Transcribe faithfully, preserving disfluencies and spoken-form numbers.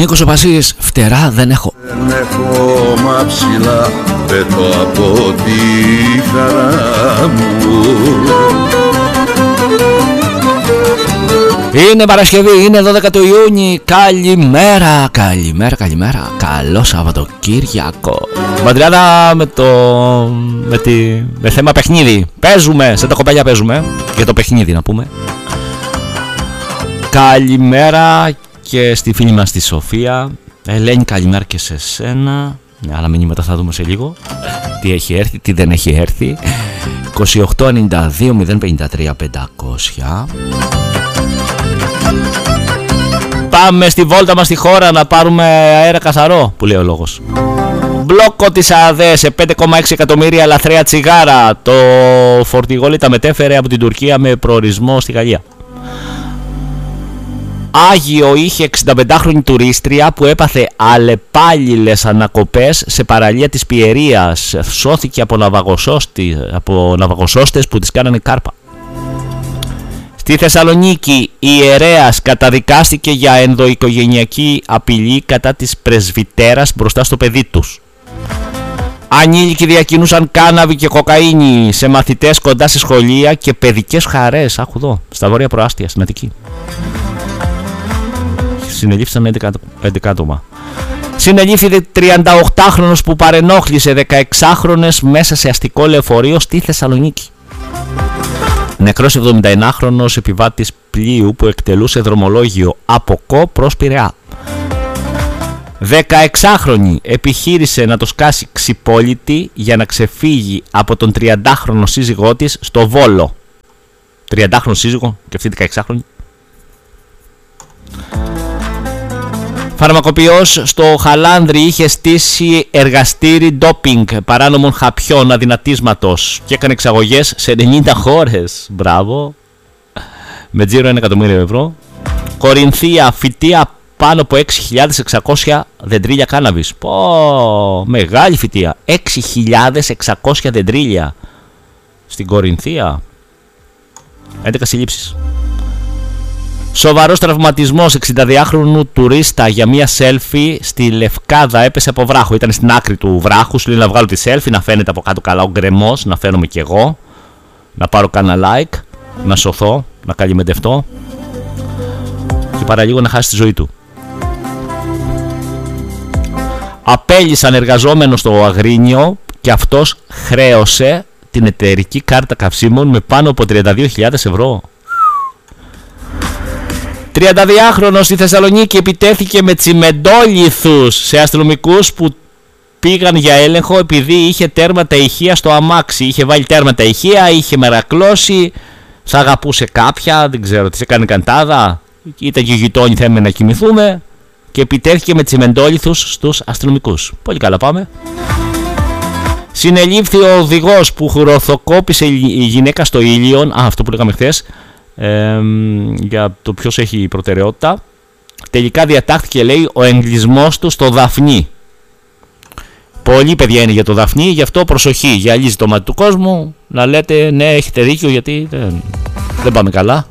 Νίκος ο Πασίς, φτερά δεν έχω. Δεν έχω μα ψηλά, πέτω από τη χαρά μου. Είναι Παρασκευή, είναι δώδεκα του Ιούνιου. Καλημέρα, καλημέρα, καλημέρα. Καλό Σαββατοκύριακο. Μπαντριάδα με το... με, τη... με θέμα παιχνίδι. Παίζουμε, σε τα κοπέλια παίζουμε. Για το παιχνίδι να πούμε. Καλημέρα και στη φίλη μας τη Σοφία. Ελένη, καλημέρα και σε σένα. Άλλα μηνύματα θα δούμε σε λίγο. Τι έχει έρθει, τι δεν έχει έρθει. είκοσι οκτώ ενενήντα δύο μηδέν πενήντα τρία πεντακόσια. Πάμε στη βόλτα μας στη χώρα να πάρουμε αέρα καθαρό, που λέει ο λόγος. Μπλόκο της ΑΔΕ σε πέντε κόμμα έξι εκατομμύρια λαθρέα τσιγάρα. Το φορτηγόλι τα μετέφερε από την Τουρκία με προορισμό στη Γαλλία. Άγιο είχε εξηνταπεντάχρονη τουρίστρια που έπαθε αλλεπάλληλες ανακοπές σε παραλία της Πιερίας. Σώθηκε από, από ναυαγοσώστες που της κάνανε κάρπα. Στη Θεσσαλονίκη, η ιερέας καταδικάστηκε για ενδοοικογενειακή απειλή κατά της πρεσβυτέρας μπροστά στο παιδί τους. Ανήλικοι διακινούσαν κάναβη και κοκαίνη σε μαθητές κοντά σε σχολεία και παιδικές χαρές. Άκου εδώ, στα βόρεια προάστια, στην Αττική. Συνελήφθησαν έντεκα άτομα. Συνελήφθη τριανταοκτάχρονος που παρενόχλησε δεκαεξάχρονες μέσα σε αστικό λεωφορείο στη Θεσσαλονίκη. Νεκρός εβδομηνταενάχρονος επιβάτης πλοίου που εκτελούσε δρομολόγιο από Κο προς Πειραιά. δεκαεξάχρονη επιχείρησε να το σκάσει ξυπόλυτη για να ξεφύγει από τον τριαντάχρονο σύζυγό της στο Βόλο. τριαντάχρονο σύζυγο και αυτή δεκαεξάχρονη. Φαρμακοποιός στο Χαλάνδρι είχε στήσει εργαστήρι ντόπινγκ παράνομων χαπιών αδυνατίσματος και έκανε εξαγωγές σε ενενήντα χώρες. Μπράβο. Με τζίρο ένα εκατομμύριο ευρώ. Κορινθία, φυτεία πάνω από έξι χιλιάδες εξακόσια δεντρίλια κάναβης. Πω, μεγάλη φυτεία. έξι χιλιάδες εξακόσια δεντρίλια στην Κορινθία. έντεκα συλλήψεις. Σοβαρός τραυματισμός εξηνταδυάχρονου τουρίστα για μια selfie στη Λευκάδα, έπεσε από βράχο. Ήταν στην άκρη του βράχου. Σου λέει να βγάλω τη selfie, να φαίνεται από κάτω καλά ο γκρεμός, να φαίνομαι κι εγώ, να πάρω κάνα like, να σωθώ, να καλυμετευτώ και παραλίγο να χάσει τη ζωή του. Απέλυσαν εργαζόμενο στο Αγρίνιο και αυτός χρέωσε την εταιρική κάρτα καυσίμων με πάνω από τριάντα δύο χιλιάδες ευρώ. τριανταδυάχρονος στη Θεσσαλονίκη επιτέθηκε με τσιμεντόλιθους σε αστυνομικούς που πήγαν για έλεγχο επειδή είχε τέρματα ηχεία στο αμάξι. Είχε βάλει τέρματα ηχεία, είχε μερακλώσει, θα αγαπούσε κάποια, δεν ξέρω, της έκανε καντάδα, ήταν και γειτόνι, θέλουμε να κοιμηθούμε και επιτέθηκε με τσιμεντόλιθους στους αστυνομικούς. Πολύ καλά πάμε. Συνελήφθη ο οδηγός που χουροθοκόπησε η γυναίκα στο Ήλιον, α, αυτό που λέγαμε χθες, Ε, για το ποιος έχει προτεραιότητα. Τελικά διατάχθηκε, λέει, ο εγκλισμός του στο Δαφνί. Πολλοί παιδιά είναι για το Δαφνί, γι' αυτό προσοχή, γυαλίζει το μάτι του κόσμου. Να λέτε ναι, έχετε δίκιο, γιατί δεν, δεν πάμε καλά.